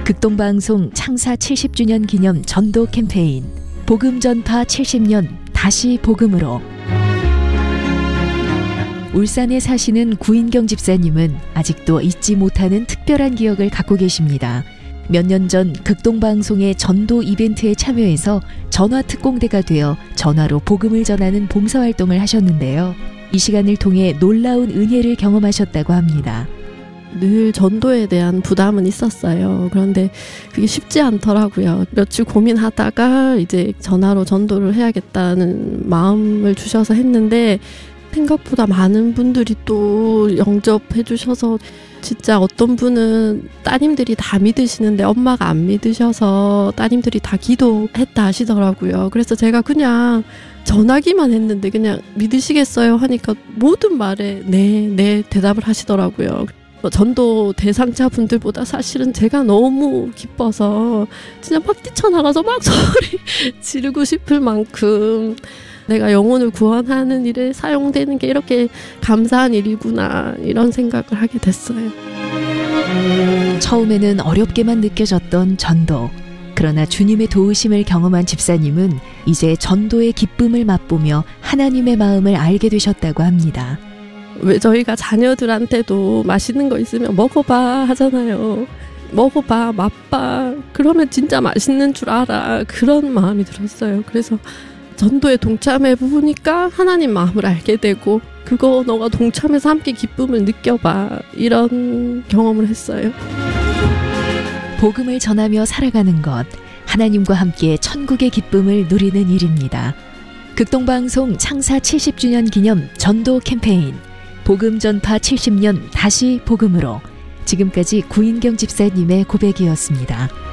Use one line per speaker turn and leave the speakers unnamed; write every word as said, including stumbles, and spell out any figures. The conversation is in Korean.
극동방송 창사 칠십 주년 기념 전도 캠페인 복음 전파 칠십 년 다시 복음으로. 울산에 사시는 구인경 집사님은 아직도 잊지 못하는 특별한 기억을 갖고 계십니다. 몇 년 전 극동방송의 전도 이벤트에 참여해서 전화특공대가 되어 전화로 복음을 전하는 봉사활동을 하셨는데요. 이 시간을 통해 놀라운 은혜를 경험하셨다고 합니다.
늘 전도에 대한 부담은 있었어요. 그런데 그게 쉽지 않더라고요. 며칠 고민하다가 이제 전화로 전도를 해야겠다는 마음을 주셔서 했는데 생각보다 많은 분들이 또 영접해 주셔서, 진짜 어떤 분은 따님들이 다 믿으시는데 엄마가 안 믿으셔서 따님들이 다 기도했다 하시더라고요. 그래서 제가 그냥 전화기만 했는데 그냥 믿으시겠어요 하니까 모든 말에 네, 네 대답을 하시더라고요. 전도 대상자분들보다 사실은 제가 너무 기뻐서 진짜 막 뛰쳐나가서 막 소리 지르고 싶을 만큼 내가 영혼을 구원하는 일에 사용되는 게 이렇게 감사한 일이구나, 이런 생각을 하게 됐어요.
처음에는 어렵게만 느껴졌던 전도. 그러나 주님의 도우심을 경험한 집사님은 이제 전도의 기쁨을 맛보며 하나님의 마음을 알게 되셨다고 합니다.
왜 저희가 자녀들한테도 맛있는 거 있으면 먹어봐 하잖아요. 먹어봐, 맛봐. 그러면 진짜 맛있는 줄 알아. 그런 마음이 들었어요. 그래서 전도에 동참해 보니까 하나님 마음을 알게 되고, 그거 너가 동참해서 함께 기쁨을 느껴봐, 이런 경험을 했어요.
복음을 전하며 살아가는 것, 하나님과 함께 천국의 기쁨을 누리는 일입니다. 극동방송 창사 칠십 주년 기념 전도 캠페인 복음 전파 칠십 년 다시 복음으로. 지금까지 구인경 집사님의 고백이었습니다.